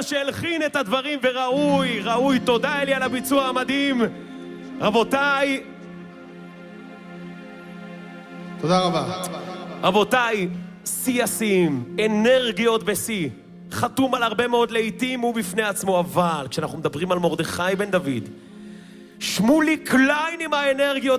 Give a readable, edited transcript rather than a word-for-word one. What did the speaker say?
שהלחין את הדברים, וראוי, תודה אלי על הביצוע המדהים. רבותיי, תודה רבה. רבותיי, שיא השיאים, אנרגיות בשיא, חתום על הרבה מאוד לעיתים הוא בפני עצמו, אבל כשאנחנו מדברים על מרדכי בן דוד, שמולי קליין עם האנרגיות